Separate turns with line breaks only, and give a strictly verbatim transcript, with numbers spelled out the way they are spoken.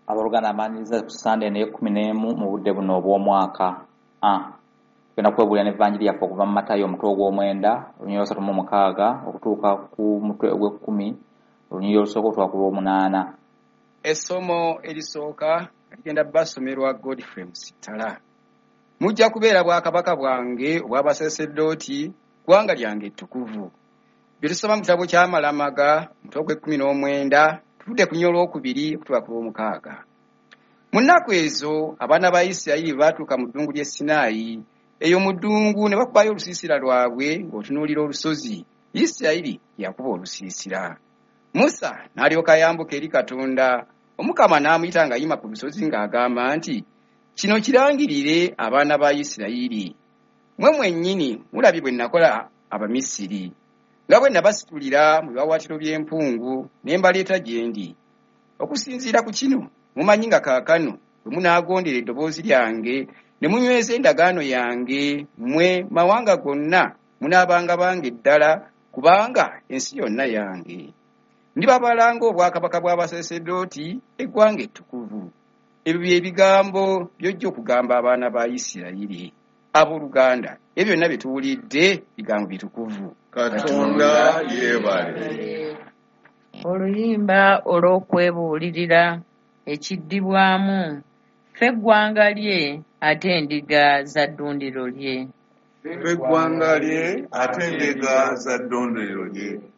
Abaluganda amanyiza ku Sunday ne kumi n'emu mu budde buno obw'omwaka. Ah. Kena kwebulya n'Evanjiri yaffe okuva mu Matayo omutwe ogw'omwenda olunyiriro lusatu mu mukaaga okutuuka ku mutwe ogw'ekkumi olunyiriro olusooka okutuuka ku lw'omunaana.
Essomo erisooka ligenda basomerwa Godfrey Musitala. Mujja kubeera bwakabaka bwange obw'abasaseredooti ggwanga lyange ettukuvu. Bye tusoma mu kitabo kya Malamaga omutwe ogw'ekkumi n'omwenda tuvudde ku nnyo olwokubiri okutuuka ku lw'omukaaga. Mu nnaku ezo abaana ba Isirayiri baatuuka mu ddungu ly'e Sinaayi. Eyo mu ddungu ne bakubayo olusiisira lwabwe ng'otunuulira olusozi. Isirayiri yakuba olusiisira. Musa n'alyoka yambuka eri Katonda. Omukama n'amuyita ng'ayima ku lusozi ng'agamba nti, kino kirangirire abaana ba Isirayiri. Mmwe mwennyini mulabye bwe nakola Abamisiri, nga bwe nabasitulira mu biwaawaatiro by'empungu ne mbaleeta gye ndi. Okusinziira ku kino mumanyi nga kaakano bwe munaagondera eddoboozi lyange ne munyweza endagaano yange, mmwe mawanga gonna munaabanga bange ddala, kubanga ensi yonna yange. Ndibabalanga obwakabaka bw'abasaseredooti eggwanga ettukuvu. Ebyo bye bigambo by'ojja okugamba abaana ba Isirayiri. Abooluganda, ebyo byonna bye tuwulidde bigambo bitukuvu.
Katonda yeebale.
Oluyimba olw'okwebuulirira ekiddibwamu. Ffe eggwanga lye ate endiga za ddundiro lye.
Ffe eggwanga lye ate endiga za ddundiro lye.